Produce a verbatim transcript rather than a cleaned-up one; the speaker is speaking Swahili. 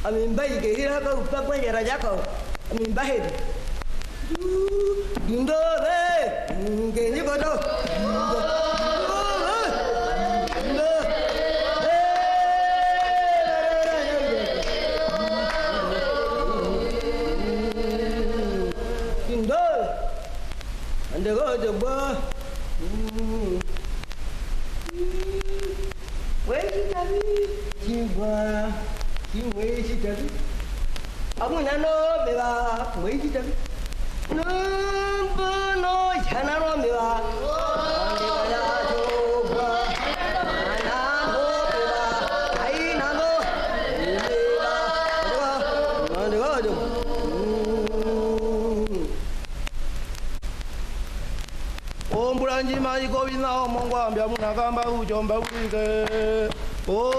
amembai ke hira ka upakwa ya rajako amembai Indo re ngeni bodo Indo ande go jaba wei tabi jiwa jiwa si tabi amu nano beba wei tabi no no janaro mewa ande baya joba nano beba ai nano beba ande go jo Ombulanji mai ko bina omongwa mbya munagamba ujomba ulike o